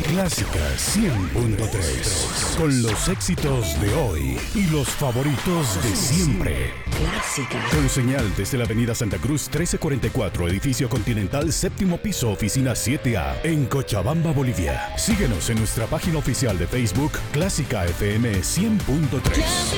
Clásica 100.3. Con los éxitos de hoy y los favoritos de siempre. Clásica. Con señal desde la avenida Santa Cruz 1344, edificio Continental, séptimo piso, oficina 7A, en Cochabamba, Bolivia. Síguenos en nuestra página oficial de Facebook, Clásica FM 100.3.